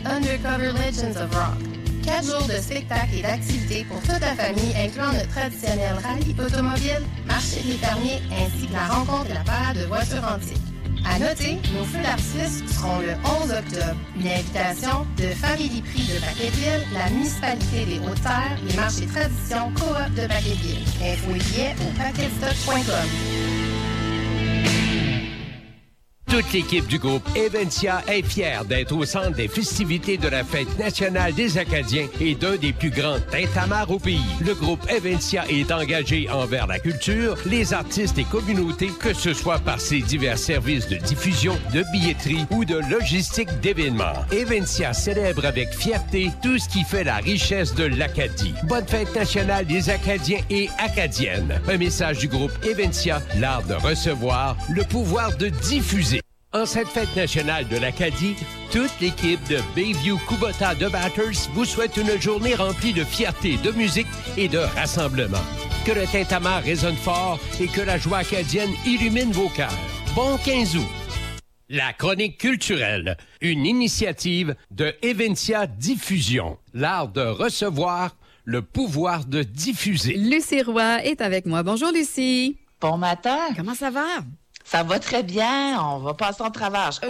Undercover Legends of Rock. 4 jours de spectacles et d'activités pour toute la famille, incluant le traditionnel rallye automobile, marché des fermiers, ainsi que la rencontre et la parade de voitures antiques. À noter, nos feux d'artifice seront le 11 octobre. Une invitation de Family Prix de Paquetville, la municipalité des Hautes-Terres, les marchés traditions Coop de Paquetville. Info et billets au paquetstock.com. Toute l'équipe du groupe Eventia est fière d'être au centre des festivités de la Fête nationale des Acadiens et d'un des plus grands tintamarres au pays. Le groupe Eventia est engagé envers la culture, les artistes et communautés, que ce soit par ses divers services de diffusion, de billetterie ou de logistique d'événements. Eventia célèbre avec fierté tout ce qui fait la richesse de l'Acadie. Bonne Fête nationale des Acadiens et Acadiennes. Un message du groupe Eventia, l'art de recevoir, le pouvoir de diffuser. En cette fête nationale de l'Acadie, toute l'équipe de Bayview Kubota de Batters vous souhaite une journée remplie de fierté, de musique et de rassemblement. Que le tintamarre résonne fort et que la joie acadienne illumine vos cœurs. Bon 15 août! La chronique culturelle, une initiative de Eventia Diffusion. L'art de recevoir, le pouvoir de diffuser. Lucie Roy est avec moi. Bonjour Lucie. Bon matin. Comment ça va? Ça va très bien. On va passer en travers, je crois.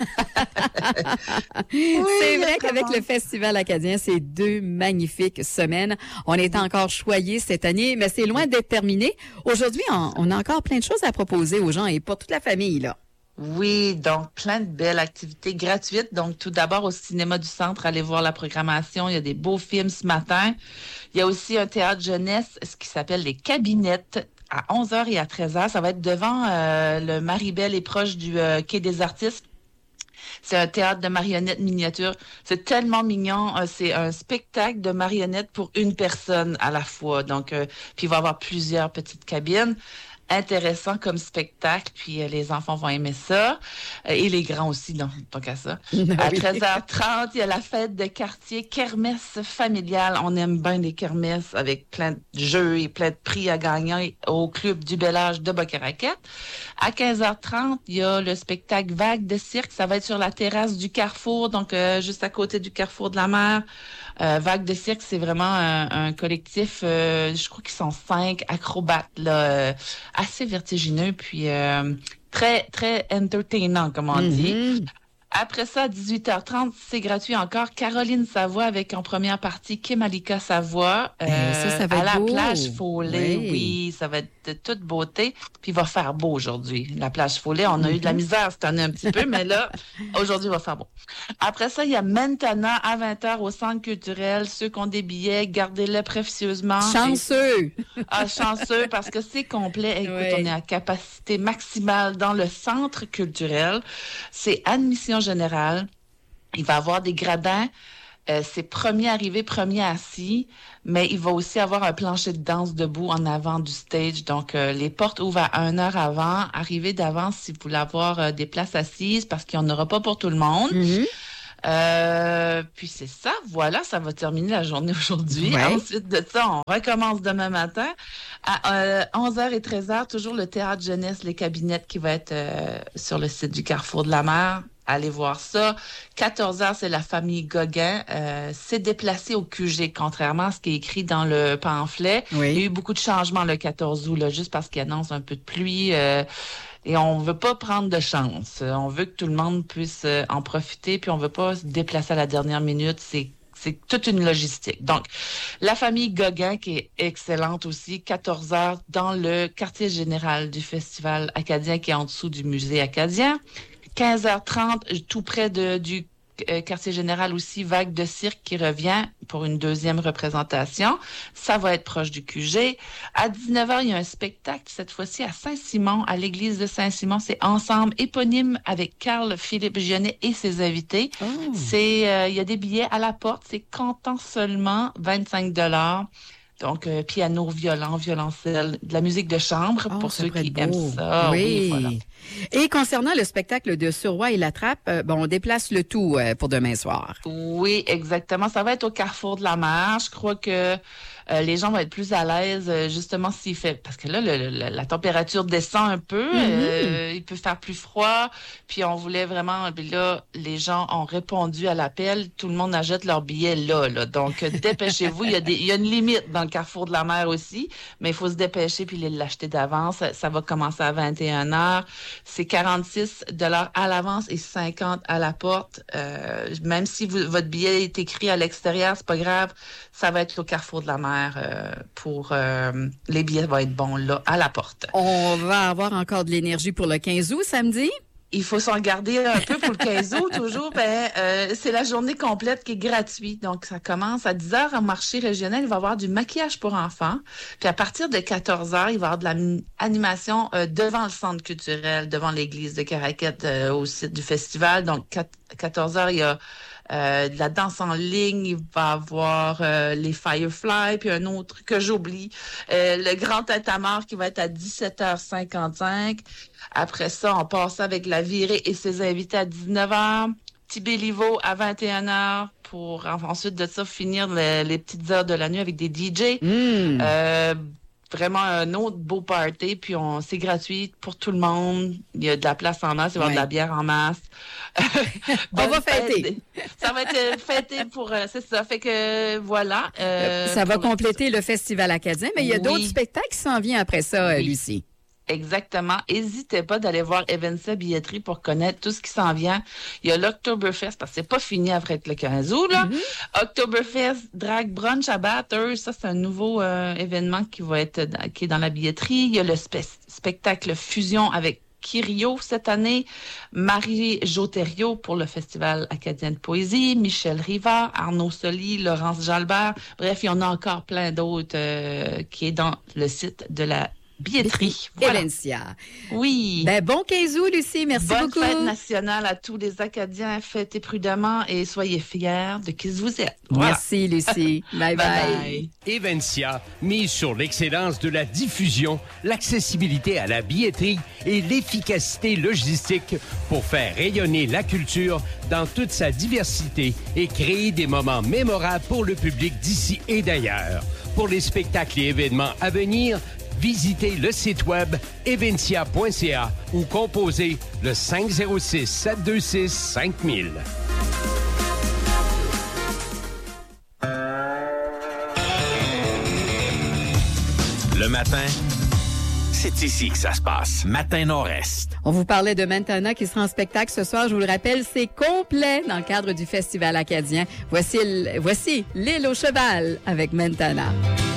Oui. C'est vrai qu'avec le Festival acadien, c'est 2 magnifiques semaines. On est encore choyés cette année, mais c'est loin d'être terminé. Aujourd'hui, on a encore plein de choses à proposer aux gens et pour toute la famille, là. Oui, donc plein de belles activités gratuites. Donc tout d'abord au Cinéma du Centre, allez voir la programmation. Il y a des beaux films ce matin. Il y a aussi un théâtre jeunesse, ce qui s'appelle les Cabinettes, à 11h et à 13h. Ça va être devant le Maribel et proche du Quai des Artistes. C'est un théâtre de marionnettes miniatures. C'est tellement mignon. C'est un spectacle de marionnettes pour une personne à la fois. Donc, puis il va y avoir plusieurs petites cabines. Intéressant comme spectacle, puis les enfants vont aimer ça. Et les grands aussi, non, pas qu'à ça. À 13h30, il y a la fête de quartier, kermesse familiale. On aime bien les kermesses avec plein de jeux et plein de prix à gagner au club du Bel Âge de Boca-Raquette. À 15h30, il y a le spectacle Vague de cirque. Ça va être sur la terrasse du Carrefour, donc juste à côté du Carrefour de la Mer. Vague de cirque, c'est vraiment un collectif, je crois qu'ils sont 5 acrobates, là, assez vertigineux, puis très, très entertainant, comme on dit. Après ça, à 18h30, c'est gratuit encore. Caroline Savoie avec en première partie Kim Alika Savoie ça va à être la beau. plage Follet. Oui, ça va être de toute beauté. Puis il va faire beau aujourd'hui. La plage Follet, on a eu de la misère cette année un petit peu, mais là, aujourd'hui, il va faire beau. Après ça, il y a maintenant à 20h au Centre culturel. Ceux qui ont des billets, gardez-les précieusement. Chanceux! Chanceux parce que c'est complet. Écoute, Oui. on est à capacité maximale dans le Centre culturel. C'est admission générale. Il va y avoir des gradins. C'est premier arrivé, premier assis, mais il va aussi avoir un plancher de danse debout en avant du stage. Donc, les portes ouvrent à 1 heure avant. Arrivez d'avance si vous voulez avoir des places assises parce qu'il n'y en aura pas pour tout le monde. Puis c'est ça, voilà, ça va terminer la journée aujourd'hui. Ouais. Ensuite de ça, on recommence demain matin. À 11h et 13h, toujours le théâtre jeunesse, les cabinettes qui va être sur le site du Carrefour de la Mer. Allez voir ça. 14h, c'est la famille Gauguin. C'est déplacé au QG, contrairement à ce qui est écrit dans le pamphlet. Oui. Il y a eu beaucoup de changements le 14 août, là, juste parce qu'il annonce un peu de pluie. Et on veut pas prendre de chance. On veut que tout le monde puisse en profiter, puis on veut pas se déplacer à la dernière minute. C'est toute une logistique. Donc, la famille Gauguin, qui est excellente aussi, 14h dans le quartier général du Festival acadien, qui est en dessous du musée acadien. 15h30, tout près du quartier général aussi, Vague de cirque qui revient pour une deuxième représentation. Ça va être proche du QG. À 19h, il y a un spectacle, cette fois-ci à Saint-Simon, à l'église de Saint-Simon. C'est Ensemble éponyme avec Carl-Philippe Gionnet et ses invités. Il y a des billets à la porte. C'est comptant seulement 25 $. Donc, piano, violoncelle, de la musique de chambre pour ceux qui aiment ça. Oui. Voilà. Et concernant le spectacle de Surroi et la Trappe, on déplace le tout pour demain soir. Oui, exactement. Ça va être au Carrefour de la Mer. Je crois que les gens vont être plus à l'aise, justement, s'il fait... Parce que là, la température descend un peu. Il peut faire plus froid. Puis on voulait vraiment... Puis là, les gens ont répondu à l'appel. Tout le monde achète leurs billets là. Donc, dépêchez-vous. Il y a une limite dans le Carrefour de la Mer aussi. Mais il faut se dépêcher puis l'acheter d'avance. Ça va commencer à 21h. C'est 46 $ à l'avance et 50 à la porte. Même si votre billet est écrit à l'extérieur, c'est pas grave. Ça va être au Carrefour de la Mer pour les billets vont être bons là à la porte. On va avoir encore de l'énergie pour le 15 août samedi. Il faut s'en garder un peu pour le 15 août, toujours. C'est la journée complète qui est gratuite. Donc, ça commence à 10h au marché régional. Il va y avoir du maquillage pour enfants. Puis, à partir de 14h, il va y avoir de l'animation devant le centre culturel, devant l'église de Caraquette, au site du festival. Donc, 14h, il y a de la danse en ligne, il va avoir les Firefly, puis un autre que j'oublie, le grand tintamarre qui va être à 17h55. Après ça, on passe avec la virée et ses invités à 19h. Petit Béliveau à 21h pour ensuite de ça finir les petites heures de la nuit avec des DJ. Vraiment un autre beau party, puis c'est gratuit pour tout le monde. Il y a de la place en masse, il va y avoir de la bière en masse. On va fêter. Ça va être fêté pour... c'est ça, fait que voilà. Ça va compléter le Festival acadien, mais il y a d'autres spectacles qui s'en viennent après ça, Lucie. Exactement. N'hésitez pas d'aller voir Evencia Billetterie pour connaître tout ce qui s'en vient. Il y a l'Octoberfest, parce que c'est pas fini après le 15 août, là. Oktoberfest, Drag Brunch à Batters, ça, c'est un nouveau événement qui est dans la billetterie. Il y a le spectacle Fusion avec Kyrio cette année, Marie Joterio pour le Festival acadien de poésie, Michel Rivard, Arnaud Soli, Laurence Jalbert. Bref, il y en a encore plein d'autres qui est dans le site de la billetterie. Voilà. Evencia. Oui. Bon 15 août, Lucie. Merci beaucoup. Bonne fête nationale à tous les Acadiens. Fêtez prudemment et soyez fiers de qui vous êtes. Voilà. Merci, Lucie. Bye bye. Evencia mise sur l'excellence de la diffusion, l'accessibilité à la billetterie et l'efficacité logistique pour faire rayonner la culture dans toute sa diversité et créer des moments mémorables pour le public d'ici et d'ailleurs. Pour les spectacles et événements à venir, visitez le site web evencia.ca ou composez le 506-726-5000. Le matin, c'est ici que ça se passe. Matin Nord-Est. On vous parlait de Mentana qui sera en spectacle ce soir. Je vous le rappelle, c'est complet dans le cadre du Festival acadien. Voici l'île au cheval avec Mentana.